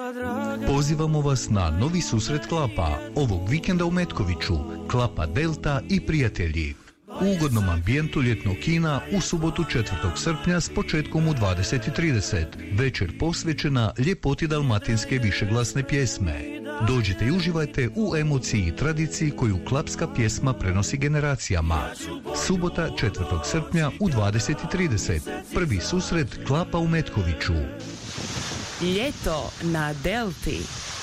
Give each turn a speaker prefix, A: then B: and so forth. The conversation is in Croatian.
A: Pozivamo vas na novi susret Klapa ovog vikenda u Metkoviću, Klapa Delta i prijatelji. U ugodnom ambijentu ljetnog kina u subotu 4. srpnja s početkom u 20:30. Večer posvećena ljepoti dalmatinske višeglasne pjesme. Dođite i uživajte u emociji i tradiciji koju klapska pjesma prenosi generacijama. Subota 4. srpnja u 20:30. Prvi susret Klapa u Metkoviću.
B: Ljeto na Delti.